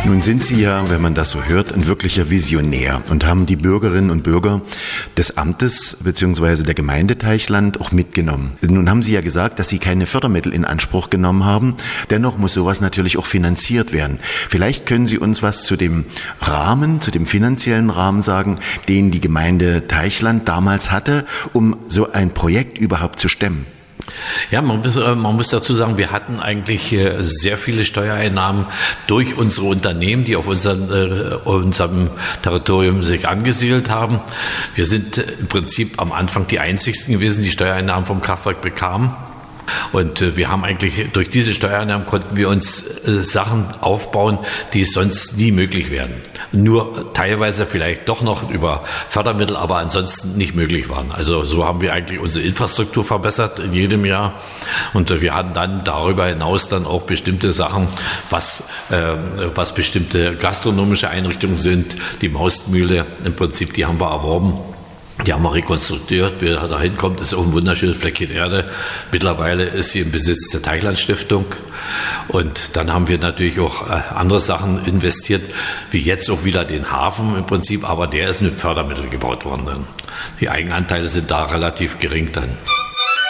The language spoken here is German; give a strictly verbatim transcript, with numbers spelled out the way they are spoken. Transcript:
Nun sind Sie ja, wenn man das so hört, ein wirklicher Visionär und haben die Bürgerinnen und Bürger des Amtes bzw. der Gemeinde Teichland auch mitgenommen. Nun haben Sie ja gesagt, dass Sie keine Fördermittel in Anspruch genommen haben. Dennoch muss sowas natürlich auch finanziert werden. Vielleicht können Sie uns was zu dem Rahmen, zu dem finanziellen Rahmen sagen, den die Gemeinde Teichland damals hatte, um so ein Projekt überhaupt zu stemmen. Ja, man muss, man muss dazu sagen, wir hatten eigentlich sehr viele Steuereinnahmen durch unsere Unternehmen, die auf unserem, äh, unserem Territorium sich angesiedelt haben. Wir sind im Prinzip am Anfang die einzigsten gewesen, die Steuereinnahmen vom Kraftwerk bekamen. Und äh, wir haben eigentlich, durch diese Steuereinnahmen konnten wir uns äh, Sachen aufbauen, die sonst nie möglich wären. Nur teilweise vielleicht doch noch über Fördermittel, aber ansonsten nicht möglich waren. Also so haben wir eigentlich unsere Infrastruktur verbessert in jedem Jahr. Und äh, wir hatten dann darüber hinaus dann auch bestimmte Sachen, was, äh, was bestimmte gastronomische Einrichtungen sind. Die Maustmühle im Prinzip, die haben wir erworben. Die haben wir rekonstruiert. Wer da hinkommt, ist auch ein wunderschönes Fleckchen Erde. Mittlerweile ist sie im Besitz der Teichland Stiftung. Und dann haben wir natürlich auch andere Sachen investiert, wie jetzt auch wieder den Hafen im Prinzip. Aber der ist mit Fördermitteln gebaut worden. Die Eigenanteile sind da relativ gering dann.